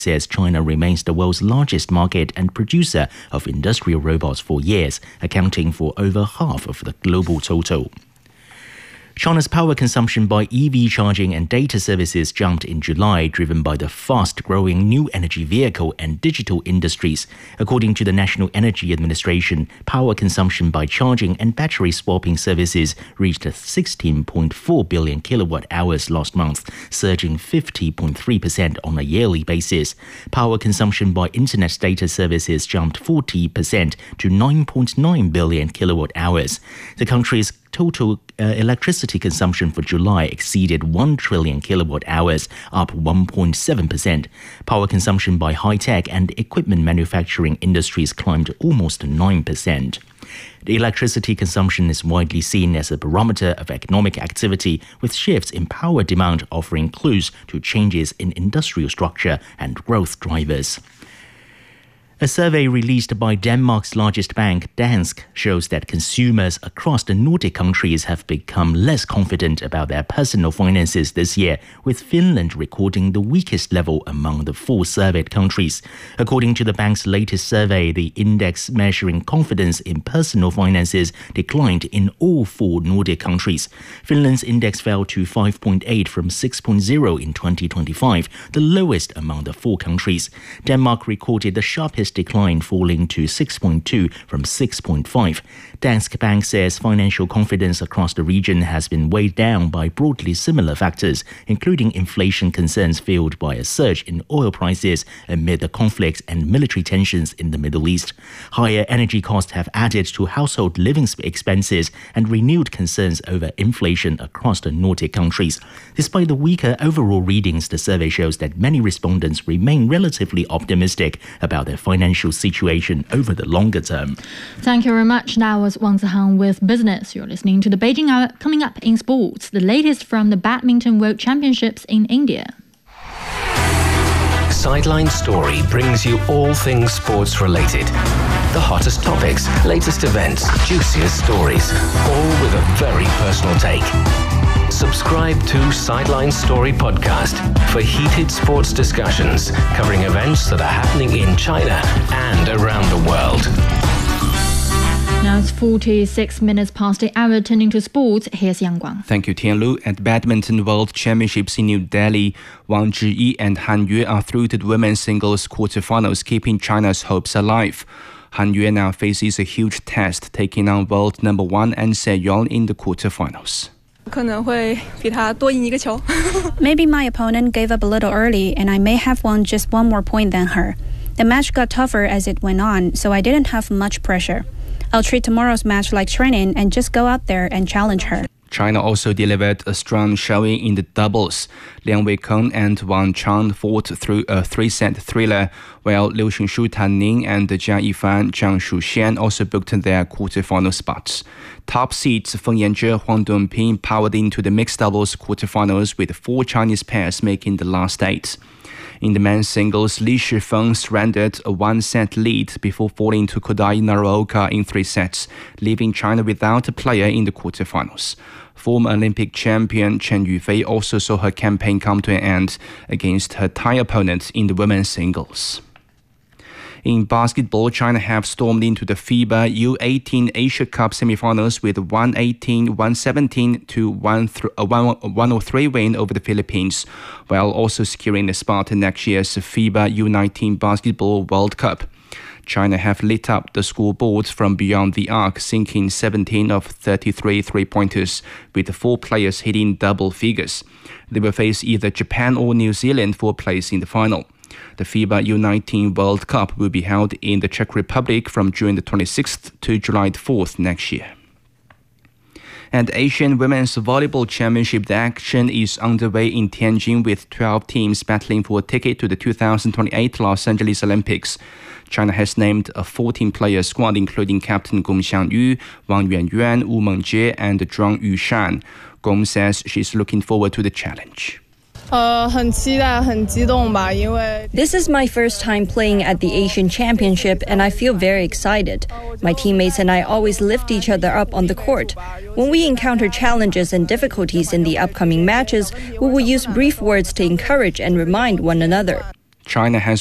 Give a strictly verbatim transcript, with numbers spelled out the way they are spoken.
says China remains the world's largest market and producer of industrial robots for years, accounting for over half of the global total. China's power consumption by E V charging and data services jumped in July, driven by the fast-growing new energy vehicle and digital industries. According to the National Energy Administration, power consumption by charging and battery swapping services reached sixteen point four billion kilowatt hours last month, surging fifty point three percent on a yearly basis. Power consumption by internet data services jumped forty percent to nine point nine billion kilowatt hours. The country's total uh, electricity consumption for July exceeded one trillion kilowatt hours, up one point seven percent. Power consumption by high-tech and equipment manufacturing industries climbed almost nine percent. The electricity consumption is widely seen as a barometer of economic activity, with shifts in power demand offering clues to changes in industrial structure and growth drivers. A survey released by Denmark's largest bank, Danske, shows that consumers across the Nordic countries have become less confident about their personal finances this year, with Finland recording the weakest level among the four surveyed countries. According to the bank's latest survey, the index measuring confidence in personal finances declined in all four Nordic countries. Finland's index fell to five point eight from six point zero in twenty twenty-five, the lowest among the four countries. Denmark recorded the sharpest decline, falling to six point two from six point five. Danske Bank says financial confidence across the region has been weighed down by broadly similar factors, including inflation concerns fueled by a surge in oil prices amid the conflicts and military tensions in the Middle East. Higher energy costs have added to household living expenses and renewed concerns over inflation across the Nordic countries. Despite the weaker overall readings, the survey shows that many respondents remain relatively optimistic about their financial situation over the longer term. Thank you very much. Now was Wang Zihang with Business. You're listening to the Beijing Hour. Coming up in sports, the latest from the Badminton World Championships in India. Sideline Story brings you all things sports related. The hottest topics, latest events, juiciest stories, all with a very personal take. Subscribe to Sideline Story Podcast for heated sports discussions covering events that are happening in China and around the world. Now it's forty-six minutes past the hour. Turning to sports, here's Yang Guang. Thank you, Tianlu. At Badminton World Championships in New Delhi, Wang Zhiyi and Han Yue are through to the women's singles quarterfinals, keeping China's hopes alive. Han Yue now faces a huge test, taking on world number one An Se-yong in the quarterfinals. Maybe my opponent gave up a little early and I may have won just one more point than her. The match got tougher as it went on, so I didn't have much pressure. I'll treat tomorrow's match like training and just go out there and challenge her. China also delivered a strong showing in the doubles. Liang Weikeng and Wang Chang fought through a three-set thriller, while Liu Xingshu, Tan Ning, and Jia Yifan, Zhang Shuxian also booked their quarterfinal spots. Top seeds Feng Yanzhe, Huang Dongping powered into the mixed doubles quarterfinals, with four Chinese pairs making the last eight. In the men's singles, Li Shifeng surrendered a one-set lead before falling to Kodai Naraoka in three sets, leaving China without a player in the quarterfinals. Former Olympic champion Chen Yufei also saw her campaign come to an end against her Thai opponent in the women's singles. In basketball, China have stormed into the FIBA U eighteen Asia Cup semifinals with one eighteen, one seventeen to one oh three win over the Philippines, while also securing a spot in next year's FIBA U nineteen Basketball World Cup. China have lit up the scoreboard from beyond the arc, sinking seventeen of thirty-three three-pointers, with four players hitting double figures. They will face either Japan or New Zealand for a place in the final. The FIBA U nineteen World Cup will be held in the Czech Republic from June the twenty-sixth to July the fourth next year. And Asian Women's Volleyball Championship, the action is underway in Tianjin, with twelve teams battling for a ticket to the two thousand twenty-eight Los Angeles Olympics. China has named a fourteen-player squad, including captain Gong Xiangyu, Wang Yuanyuan, Wu Mengjie, and Zhuang Yushan. Gong says she's looking forward to the challenge. This is my first time playing at the Asian Championship, and I feel very excited. My teammates and I always lift each other up on the court. When we encounter challenges and difficulties in the upcoming matches, we will use brief words to encourage and remind one another. China has